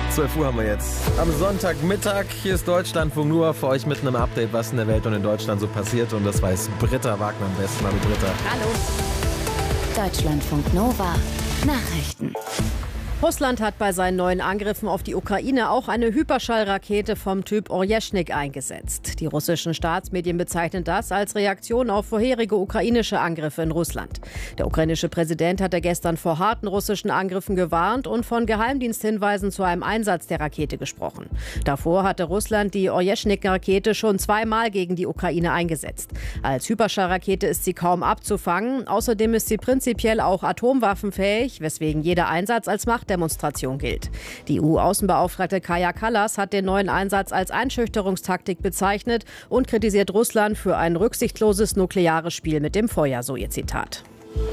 12 Uhr haben wir jetzt. Am Sonntagmittag, hier ist Deutschlandfunk nur für euch mit einem Update, was in der Welt und in Deutschland so passiert. Und das weiß Britta Wagner am besten. Hallo Britta. Hallo. Deutschlandfunk Nova. Nachrichten. Russland hat bei seinen neuen Angriffen auf die Ukraine auch eine Hyperschallrakete vom Typ Orjeschnik eingesetzt. Die russischen Staatsmedien bezeichnen das als Reaktion auf vorherige ukrainische Angriffe in Russland. Der ukrainische Präsident hatte gestern vor harten russischen Angriffen gewarnt und von Geheimdiensthinweisen zu einem Einsatz der Rakete gesprochen. Davor hatte Russland die Orjeschnik-Rakete schon zweimal gegen die Ukraine eingesetzt. Als Hyperschallrakete ist sie kaum abzufangen. Außerdem ist sie prinzipiell auch atomwaffenfähig, weswegen jeder Einsatz als Machtdemonstration gilt. Die EU-Außenbeauftragte Kaja Kallas hat den neuen Einsatz als Einschüchterungstaktik bezeichnet und kritisiert Russland für ein rücksichtsloses nukleares Spiel mit dem Feuer, so ihr Zitat.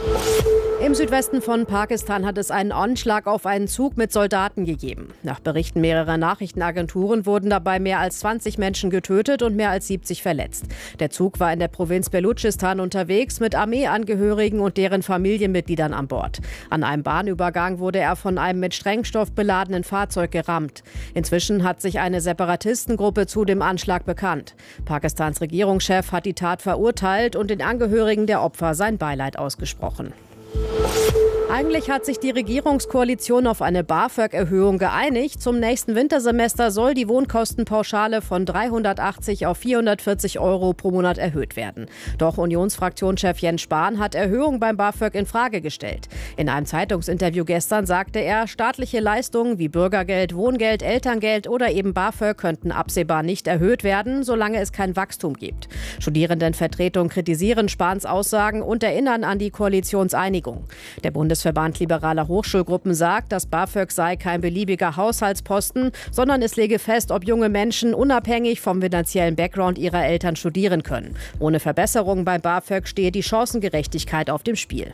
Im Südwesten von Pakistan hat es einen Anschlag auf einen Zug mit Soldaten gegeben. Nach Berichten mehrerer Nachrichtenagenturen wurden dabei mehr als 20 Menschen getötet und mehr als 70 verletzt. Der Zug war in der Provinz Belutschistan unterwegs mit Armeeangehörigen und deren Familienmitgliedern an Bord. An einem Bahnübergang wurde er von einem mit Sprengstoff beladenen Fahrzeug gerammt. Inzwischen hat sich eine Separatistengruppe zu dem Anschlag bekannt. Pakistans Regierungschef hat die Tat verurteilt und den Angehörigen der Opfer sein Beileid ausgesprochen. Eigentlich hat sich die Regierungskoalition auf eine BAföG-Erhöhung geeinigt. Zum nächsten Wintersemester soll die Wohnkostenpauschale von 380 auf 440 € pro Monat erhöht werden. Doch Unionsfraktionschef Jens Spahn hat Erhöhung beim BAföG in Frage gestellt. In einem Zeitungsinterview gestern sagte er, staatliche Leistungen wie Bürgergeld, Wohngeld, Elterngeld oder eben BAföG könnten absehbar nicht erhöht werden, solange es kein Wachstum gibt. Studierendenvertretungen kritisieren Spahns Aussagen und erinnern an die Koalitionseinigung. Der Bundesverband liberaler Hochschulgruppen sagt, das BAföG sei kein beliebiger Haushaltsposten, sondern es lege fest, ob junge Menschen unabhängig vom finanziellen Background ihrer Eltern studieren können. Ohne Verbesserungen beim BAföG stehe die Chancengerechtigkeit auf dem Spiel.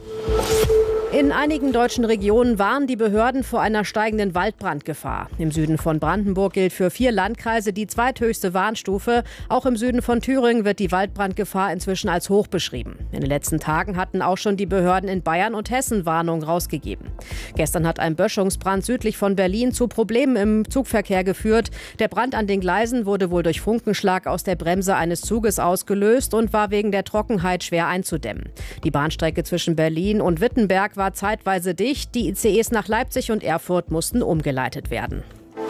In einigen deutschen Regionen warnen die Behörden vor einer steigenden Waldbrandgefahr. Im Süden von Brandenburg gilt für 4 Landkreise die zweithöchste Warnstufe. Auch im Süden von Thüringen wird die Waldbrandgefahr inzwischen als hoch beschrieben. In den letzten Tagen hatten auch schon die Behörden in Bayern und Hessen Warnungen rausgegeben. Gestern hat ein Böschungsbrand südlich von Berlin zu Problemen im Zugverkehr geführt. Der Brand an den Gleisen wurde wohl durch Funkenschlag aus der Bremse eines Zuges ausgelöst und war wegen der Trockenheit schwer einzudämmen. Die Bahnstrecke zwischen Berlin und Wittenberg war zeitweise dicht. Die ICEs nach Leipzig und Erfurt mussten umgeleitet werden.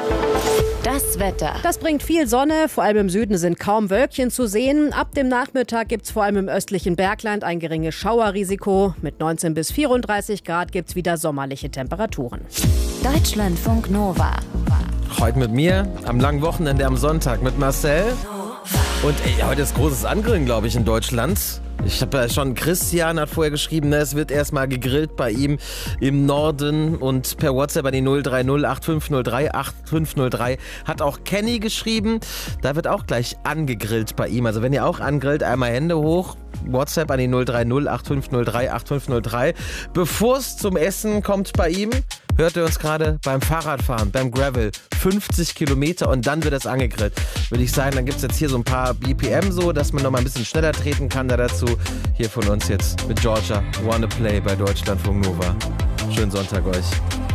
Das Wetter. Das bringt viel Sonne, vor allem im Süden sind kaum Wölkchen zu sehen. Ab dem Nachmittag gibt es vor allem im östlichen Bergland ein geringes Schauerrisiko. Mit 19 bis 34 Grad gibt es wieder sommerliche Temperaturen. Deutschlandfunk Nova. Heute mit mir, am langen Wochenende am Sonntag mit Marcel. Und heute ist großes Angrillen, glaube ich, in Deutschland. Ich habe ja schon, Christian hat vorher geschrieben, es wird erstmal gegrillt bei ihm im Norden und per WhatsApp an die 030 8503 8503 hat auch Kenny geschrieben, da wird auch gleich angegrillt bei ihm. Also wenn ihr auch angrillt, einmal Hände hoch, WhatsApp an die 030 8503 8503. Bevor es zum Essen kommt bei ihm, hört ihr uns gerade beim Fahrradfahren, beim Gravel, 50 Kilometer und dann wird es angegrillt. Würde ich sagen, dann gibt es jetzt hier so ein paar BPM so, dass man noch mal ein bisschen schneller treten kann da dazu. Hier von uns jetzt mit Georgia, Wanna Play bei Deutschlandfunk Nova. Schönen Sonntag euch.